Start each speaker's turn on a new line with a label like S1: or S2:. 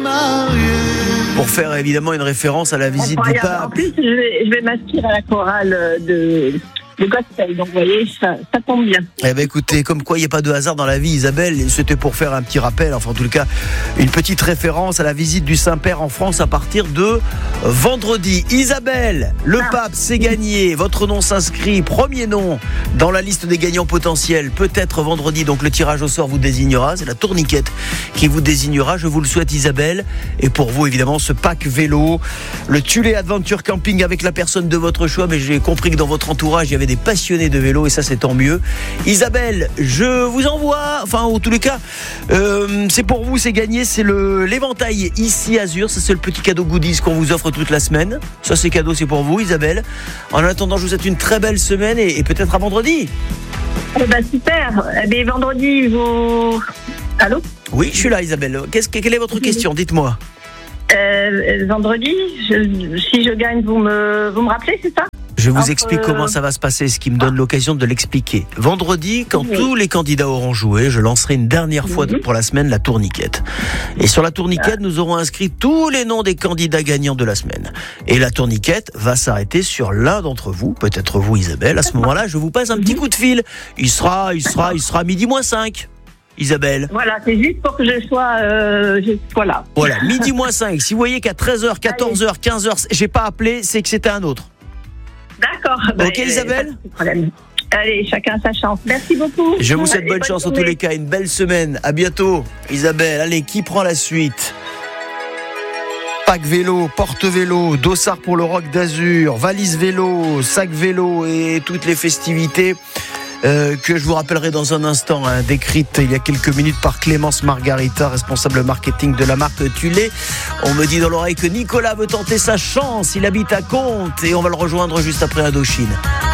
S1: Pour faire évidemment une référence à la visite du pape.
S2: En plus, je vais m'inscrire à la chorale de gospel, donc vous voyez, ça tombe bien.
S1: Eh ben écoutez, comme quoi il n'y a pas de hasard dans la vie, Isabelle, et c'était pour faire un petit rappel, enfin en tout cas une petite référence à la visite du Saint-Père en France à partir de vendredi. Isabelle, le pape c'est gagné, votre nom s'inscrit, premier nom dans la liste des gagnants potentiels, peut-être vendredi, donc le tirage au sort vous désignera, c'est la tourniquette qui vous désignera, je vous le souhaite Isabelle, et pour vous évidemment ce pack vélo, le Tulé Adventure Camping avec la personne de votre choix, mais j'ai compris que dans votre entourage il y avait des passionnés de vélo et ça c'est tant mieux. Isabelle, je vous envoie, enfin en tous les cas c'est pour vous, c'est gagné, c'est l'éventail ici Azur, ça c'est le petit cadeau goodies qu'on vous offre toute la semaine, ça c'est cadeau, c'est pour vous Isabelle. En attendant je vous souhaite une très belle semaine et peut-être à vendredi.
S2: Eh ben super, vendredi vous... Allô?
S1: Oui je suis là Isabelle, quelle est votre question, dites-moi.
S2: Vendredi, si je gagne vous me rappelez, c'est ça?
S1: Je vous explique comment ça va se passer, ce qui me donne l'occasion de l'expliquer. Vendredi, quand tous les candidats auront joué, je lancerai une dernière fois pour la semaine la tourniquette. Et sur la tourniquette, nous aurons inscrit tous les noms des candidats gagnants de la semaine. Et la tourniquette va s'arrêter sur l'un d'entre vous, peut-être vous Isabelle. À ce moment-là, je vous passe un petit coup de fil. Il sera midi moins 5. Isabelle.
S2: Voilà, c'est juste pour que je sois là.
S1: Voilà, midi moins 5. Si vous voyez qu'à 13h, 14h, 15h, j'ai pas appelé, c'est que c'était un autre.
S2: D'accord.
S1: Ok Isabelle.
S2: Allez, chacun sa chance. Merci beaucoup.
S1: Je vous souhaite bonne chance en tous les cas, une belle semaine. À bientôt Isabelle. Allez, qui prend la suite? Pack vélo, porte-vélo, dossard pour le Rock d'Azur, valise vélo, sac vélo et toutes les festivités que je vous rappellerai dans un instant, décrite il y a quelques minutes par Clémence Margarita, responsable marketing de la marque Tulé. On me dit dans l'oreille que Nicolas veut tenter sa chance, il habite à Comte et on va le rejoindre juste après Indochine.